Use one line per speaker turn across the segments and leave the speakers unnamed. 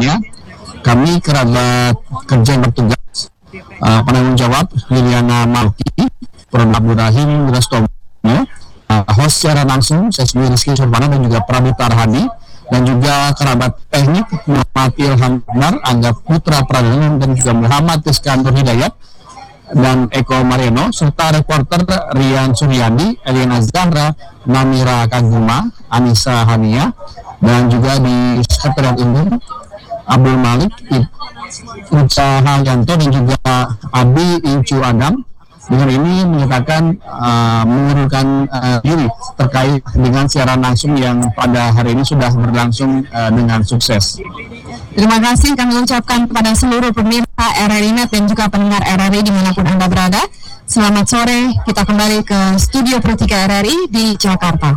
sebelumnya kami kerabat kerja yang bertugas, penanggung jawab Liliana Malki, Prof. Abdurrahim Wilastomo, host secara langsung saya sendiri Rizky Survana dan juga Prabu Tarhadi, dan juga kerabat teknik Muhammad Ilham Umar, Angga Putra Pradana, dan juga Muhammad Iskandur Hidayat dan Eko Mariano, serta reporter Rian Suryadi, Eliana Zahra, Namira Kaguma, Anissa Hania, dan juga di Sekretariat Induk Abdul Malik, Uca Haryanto, dan juga Abi Incu Adam. Dengan ini menyatakan mengundurkan diri terkait dengan siaran langsung yang pada hari ini sudah berlangsung dengan sukses.
Terima kasih kami ucapkan kepada seluruh pemirsa RRI Net dan juga pendengar RRI dimanapun Anda berada. Selamat sore, kita kembali ke studio Pro 3 RRI di Jakarta.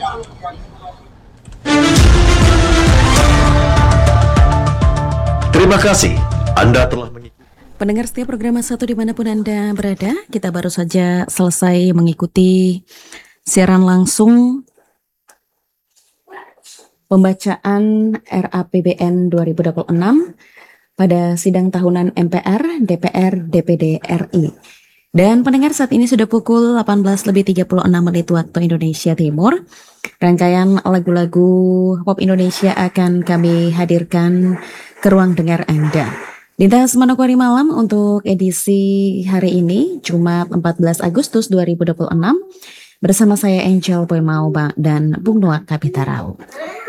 Terima kasih Anda telah
pendengar setiap program satu dimanapun Anda berada. Kita baru saja selesai mengikuti siaran langsung pembacaan RAPBN 2026 pada sidang tahunan MPR, DPR, DPD RI. Dan pendengar, saat ini sudah pukul 18:36 waktu Indonesia Timur. Rangkaian lagu-lagu pop Indonesia akan kami hadirkan ke ruang dengar Anda. Lintas Manokwari Malam untuk edisi hari ini, Jumat 14 Agustus 2026, bersama saya Angel Boy Mauba dan Bung Noah Kapitarau.